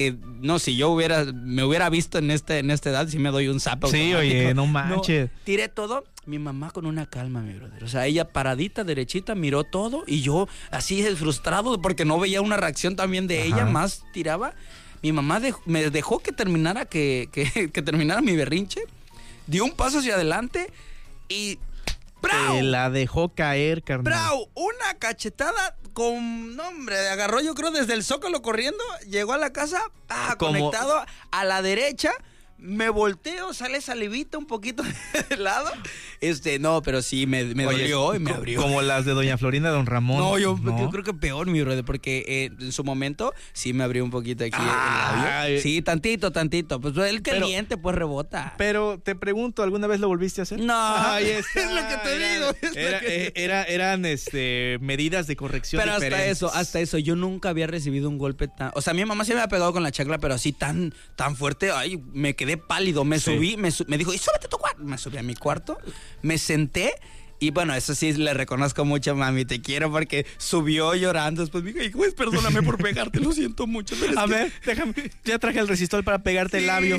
No, si yo me hubiera visto en esta edad, sí me doy un zapo. Sí, oye, no manches. No, tiré todo, mi mamá con una calma, mi brother. O sea, ella paradita, derechita, miró todo y yo así frustrado porque no veía una reacción también de ella, más tiraba. Mi mamá me dejó que terminara terminara mi berrinche, dio un paso hacia adelante y ¡bravo! Te la dejó caer, carnal. ¡Bravo! Una cachetada con... No, hombre, agarró yo creo desde el Zócalo corriendo, llegó a la casa, conectado a la derecha, me volteo, sale salivita un poquito de lado. No, pero sí, me dolió y me abrió. Como las de Doña Florinda, Don Ramón. No, yo creo que peor, mi brother, porque en su momento sí me abrió un poquito aquí el labio. Sí, tantito. Pues el caliente pues rebota. Pero te pregunto, ¿alguna vez lo volviste a hacer? No, ahí está, es lo que te digo. Eran medidas de corrección pero diferentes. hasta eso, yo nunca había recibido un golpe tan... O sea, mi mamá sí me había pegado con la chancla, pero así tan fuerte, ay, me quedé pálido, me subí, me dijo, y súbete a tu cuarto. Me subí a mi cuarto, me senté y bueno, eso sí le reconozco mucho, mami, te quiero porque subió llorando. Después me dijo, pues perdóname por pegarte, lo siento mucho. A ver, déjame, ya traje el resistol para pegarte el labio.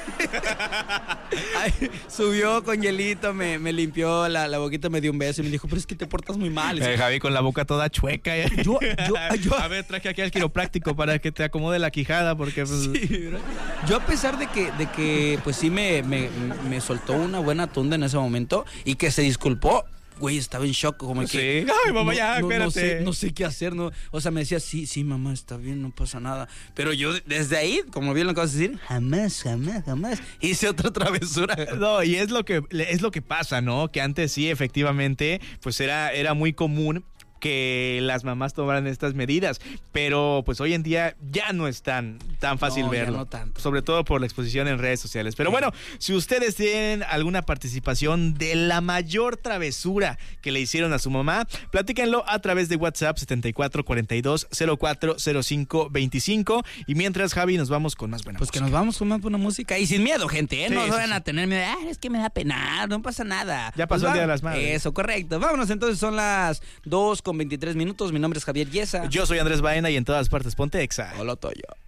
Ay, subió con hielito, me limpió la boquita, me dio un beso y me dijo, pero es que te portas muy mal. Javi con la boca toda chueca. Yo a ver, traje aquí al quiropráctico para que te acomode la quijada porque... Pues... Sí, yo a pesar de que pues sí me soltó una buena tunda en ese momento y que se disculpó, güey, estaba en shock, como que... Sí. Ay, mamá, ya, espérate. No sé qué hacer, no. O sea, me decía, sí, mamá, está bien, no pasa nada. Pero yo, desde ahí, como bien lo acabas de decir, jamás hice otra travesura. No, y es lo que pasa, ¿no? Que antes sí, efectivamente, pues era muy común que las mamás tomaran estas medidas, pero pues hoy en día ya no es tan fácil verlo, ya no tanto. Sobre todo por la exposición en redes sociales. Pero bueno, si ustedes tienen alguna participación de la mayor travesura que le hicieron a su mamá, platíquenlo a través de WhatsApp 7442040525. Y mientras, Javi, nos vamos con más buena música. Pues que nos vamos con más buena música y sin miedo, gente, no vayan a tener miedo, es que me da pena, no pasa nada. Ya pasó el Día de las Madres. Eso, correcto. Vámonos entonces, son las 2:23. Mi nombre es Javier Yesa. Yo soy Andrés Baena y en todas partes ponte Exa. Hola, Toyo.